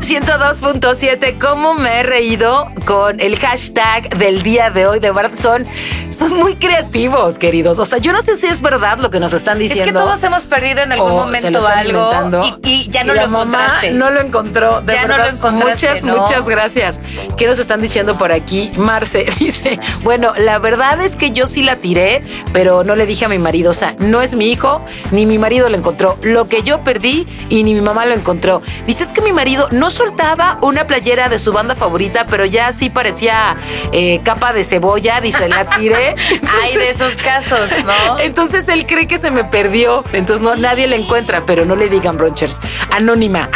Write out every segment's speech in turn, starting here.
102.7. ¿Cómo me he reído con el hashtag del día de hoy? De verdad, son muy creativos, queridos. O sea, yo no sé si es verdad lo que nos están diciendo. Es que todos hemos perdido en algún momento algo y ya no lo encontraste. No lo encontró. De verdad, no lo encontraste. Muchas gracias. ¿Qué nos están diciendo por aquí? Marce dice, bueno, la verdad es que yo sí la tiré, pero no le dije a mi marido. O sea, no es mi hijo, ni mi marido lo encontró. Lo que yo perdí y ni mi mamá lo encontró. Dice, es que mi marido no soltaba una playera de su banda favorita, pero ya sí parecía capa de cebolla. Dice, la tiré. Entonces, hay de esos casos, ¿no? Entonces él cree que se me perdió. Entonces nadie la encuentra, pero no le digan, Bronchers. Anónima.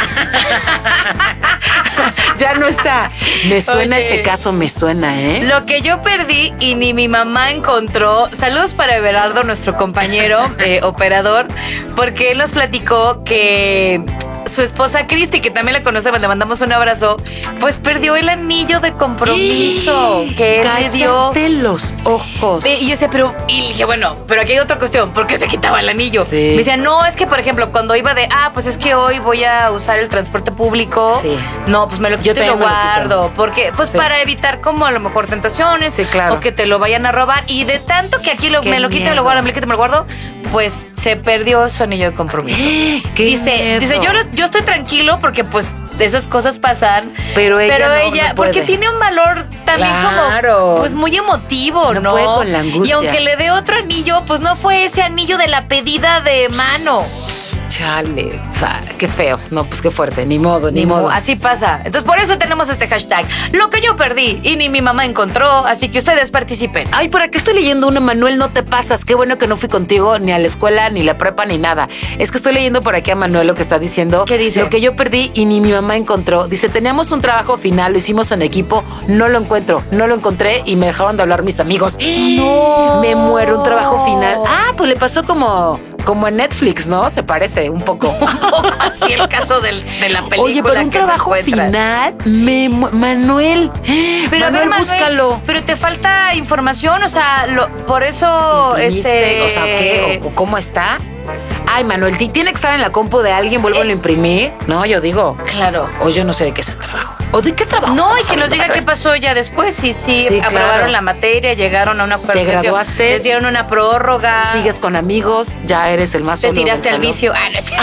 Ya no está. Me suena ese caso, me suena, ¿eh? Lo que yo perdí y ni mi mamá encontró. Saludos para Everardo, nuestro compañero operador, porque él nos platicó que su esposa Cristi, que también la conocemos, le mandamos un abrazo, pues perdió el anillo de compromiso que él le dio. Cállate los ojos. Y yo decía, y le dije, bueno, pero aquí hay otra cuestión, ¿por qué se quitaba el anillo? Sí. Me decía, no, es que por ejemplo, cuando iba pues es que hoy voy a usar el transporte público, sí. No, pues me lo quito y lo guardo, porque pues sí. Para evitar como a lo mejor tentaciones, sí, claro. O que te lo vayan a robar, y de tanto que aquí me lo quito y lo guardo, me lo guardo, pues se perdió su anillo de compromiso. Dice, yo estoy tranquilo porque pues esas cosas pasan, pero ella porque tiene un valor también como pues muy emotivo, ¿no? Puede con la angustia. Y aunque le dé otro anillo, pues no fue ese anillo de la pedida de mano. Chale, qué feo. No, pues qué fuerte, ni modo. Así pasa. Entonces por eso tenemos este hashtag. Lo que yo perdí y ni mi mamá encontró, así que ustedes participen. Ay, por aquí estoy leyendo una, Manuel, no te pasas. Qué bueno que no fui contigo ni a la escuela, ni la prepa, ni nada. Es que estoy leyendo por aquí a Manuel lo que está diciendo. ¿Qué dice? Lo que yo perdí y ni mi mamá encontró. Dice, teníamos un trabajo final, lo hicimos en equipo, no lo encontré y me dejaron de hablar mis amigos. No. Me muero, un trabajo final. Pues le pasó como en Netflix, ¿no? Se parece un poco. Así el caso de la película. Oye, pero un trabajo final, Manuel. Pero Manuel, Manuel, búscalo. Pero te falta información, o sea, por eso, O sea, ¿qué? ¿O cómo está? Ay, Manuel, tiene que estar en la compu de alguien, vuelvo a imprimir. No, yo digo. Claro. O yo no sé de qué es el trabajo. ¿O de qué trabajo? No, y que nos diga qué pasó ya después. Sí, aprobaron claro. la materia, llegaron a un acuerdo. Te graduaste. Les dieron una prórroga. Sigues con amigos, ya eres el más solo. Te tiraste al vicio.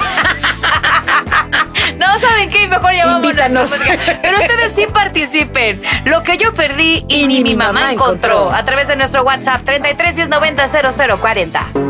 No, ¿saben qué? Mejor Invítanos. Pero ustedes sí participen. Lo que yo perdí y ni mi mamá encontró. A través de nuestro WhatsApp 33 690 0040.